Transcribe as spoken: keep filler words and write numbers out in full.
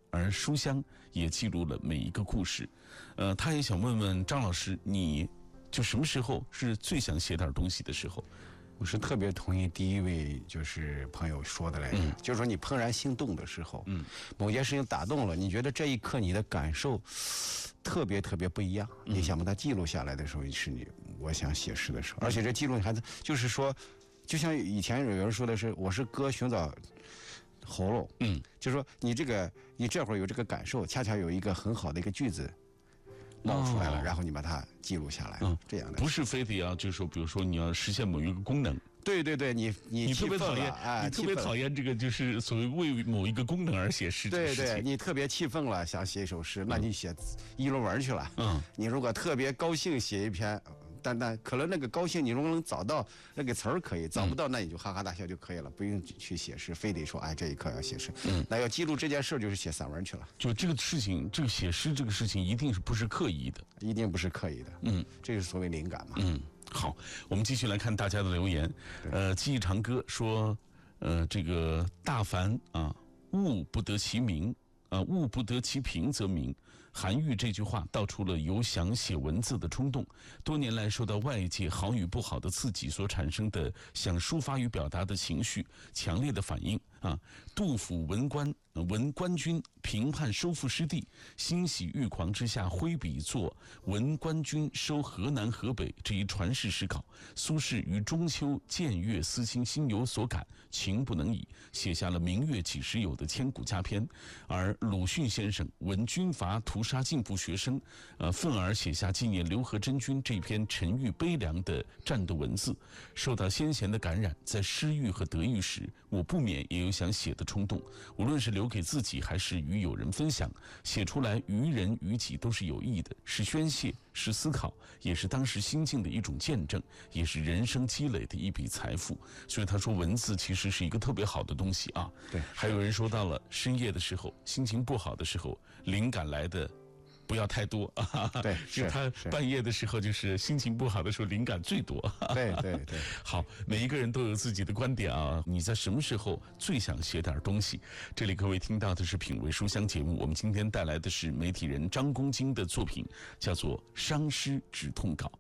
而书香也记录了每一个故事。呃，他也想问问张老师，你就什么时候是最想写点东西的时候？ 我是特别同意第一位就是朋友说的来着，嗯、就是说你怦然心动的时候，嗯，某件事情打动了，你觉得这一刻你的感受特别特别不一样，嗯、你想把它记录下来的时候，是你我想写诗的时候，而且这记录还是就是说，就像以前有人说的是，我是歌寻找喉咙，嗯，就是说你这个你这会儿有这个感受，恰恰有一个很好的一个句子冒出来了，哦、然后你把它记录下来，嗯，这样的不是非得要就是说，比如说你要实现某一个功能。 对对对，你你你特别讨厌， 哎， 你特别讨厌这个，就是所谓为某一个功能而写诗。 对对，你特别气愤了，想写一首诗，那你写议论文去了。嗯，你如果特别高兴写一篇，但但可能那个高兴，你如果能找到那个词儿可以，找不到那你就哈哈大笑就可以了，不用去写诗，非得说哎这一刻要写诗。嗯，那要记录这件事就是写散文去了。 就这个事情，这个写诗这个事情，一定是不是刻意的， 一定不是刻意的。嗯，这是所谓灵感嘛。 嗯。好，我们继续来看大家的留言。呃，记忆长歌说，呃，这个大凡啊，物不得其名啊，物不得其平则名。韩愈这句话道出了有想写文字的冲动。多年来受到外界好与不好的刺激所产生的想抒发与表达的情绪，强烈的反应啊。杜甫文官闻官军平叛收复失地，欣喜欲狂之下挥笔作《闻官军收河南河北》这一传世诗稿。苏轼于中秋见月思亲，心有所感，情不能已，写下了明月几时有的千古佳篇。而鲁迅先生闻军阀屠杀进步学生，呃，愤而写下纪念刘和珍君这篇沉郁悲凉的战斗文字。受到先贤的感染，在失意和得意时，我不免也有想写的冲动，无论是留给自己还是与友人分享，写出来于人于己都是有益的，是宣泄，是思考，也是当时心境的一种见证，也是人生积累的一笔财富。所以他说文字其实是一个特别好的东西啊。 对， 还有人说到了深夜的时候，心情不好的时候，灵感来的不要太多啊。 对， 是他半夜的时候，就是心情不好的时候，灵感最多。 对对对。 好，每一个人都有自己的观点啊。你在什么时候最想写点东西？这里各位听到的是品味书香节目，我们今天带来的是媒体人张公京的作品，叫做《伤诗止痛稿》。